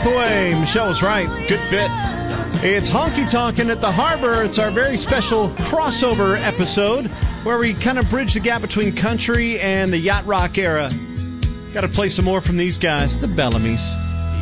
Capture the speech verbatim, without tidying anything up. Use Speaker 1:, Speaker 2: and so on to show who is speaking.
Speaker 1: Hathaway. Michelle was right. Good fit. It's Honky Tonkin' at the Harbor. It's our very special crossover episode where we kind of bridge the gap between country and the yacht rock era. Got to play some more from these guys, the Bellamys.